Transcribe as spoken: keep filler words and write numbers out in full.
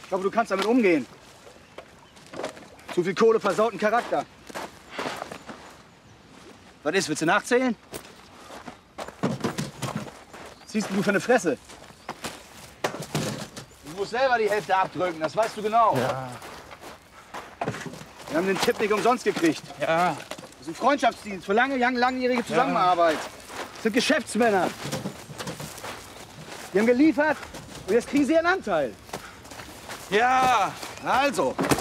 Ich hoffe, du kannst damit umgehen. Zu viel Kohle versaut den Charakter. Was ist, willst du nachzählen? Was ziehst du für eine Fresse? Du musst selber die Hälfte abdrücken, das weißt du genau. Ja. Wir haben den Tipp nicht umsonst gekriegt. Ja. Das ist ein Freundschaftsdienst für lange, lang, langjährige Zusammenarbeit. Das sind Geschäftsmänner. Die haben geliefert und jetzt kriegen sie ihren Anteil. Ja. Also.